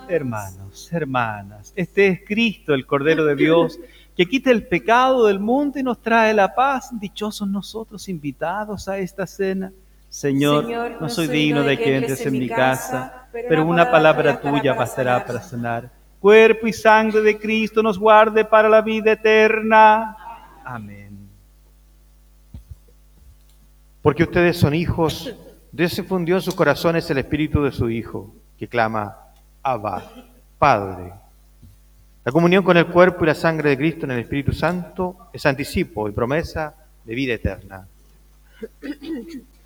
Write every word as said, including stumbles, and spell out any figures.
Hermanos, hermanas, este es Cristo, el Cordero de Dios, que quita el pecado del mundo y nos trae la paz. Dichosos nosotros invitados a esta cena. Señor, Señor, no soy digno de que entres en mi casa, pero una palabra tuya bastará para sanar. Cuerpo y sangre de Cristo nos guarde para la vida eterna. Amén. Porque ustedes son hijos, Dios infundió en sus corazones el espíritu de su Hijo, que clama, Abba, Padre. La comunión con el cuerpo y la sangre de Cristo en el Espíritu Santo es anticipo y promesa de vida eterna.